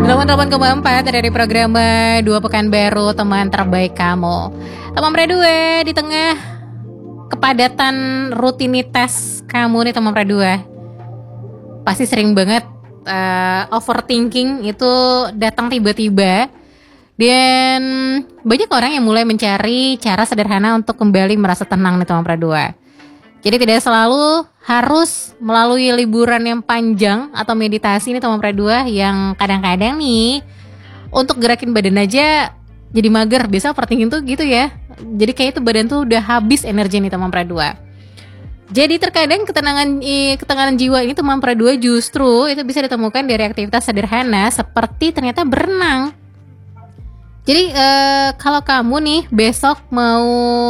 88,4 dari program Dua Pekan Baru, teman terbaik kamu. Teman berdua di tengah kepadatan rutinitas kamu nih teman berdua, pasti sering banget overthinking itu datang tiba-tiba. Dan banyak orang yang mulai mencari cara sederhana untuk kembali merasa tenang nih teman berdua. Jadi tidak selalu harus melalui liburan yang panjang atau meditasi nih teman berdua, yang kadang-kadang nih untuk gerakin badan aja jadi mager. Biasa overthinking tuh gitu ya. Jadi kayak itu badan tuh udah habis energi nih teman berdua. Jadi terkadang ketenangan jiwa ini teman berdua justru itu bisa ditemukan dari aktivitas sederhana seperti ternyata berenang. Jadi kalau kamu nih besok mau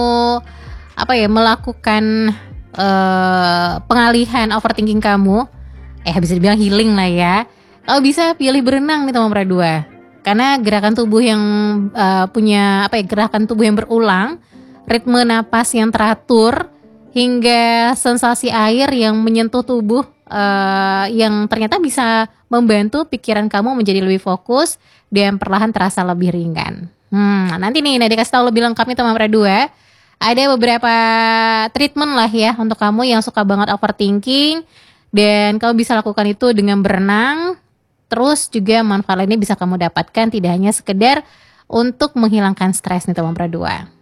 melakukan pengalihan overthinking kamu, bisa dibilang healing lah ya. Kalau bisa pilih berenang nih teman berdua, karena gerakan tubuh yang gerakan tubuh yang berulang, ritme napas yang teratur, hingga sensasi air yang menyentuh tubuh yang ternyata bisa membantu pikiran kamu menjadi lebih fokus dan perlahan terasa lebih ringan. Nanti nih Nadia kasih tahu lebih lengkapnya teman berdua. Ada beberapa treatment lah ya untuk kamu yang suka banget overthinking, dan kamu bisa lakukan itu dengan berenang. Terus juga manfaat lainnya bisa kamu dapatkan tidak hanya sekedar untuk menghilangkan stres nih teman berdua.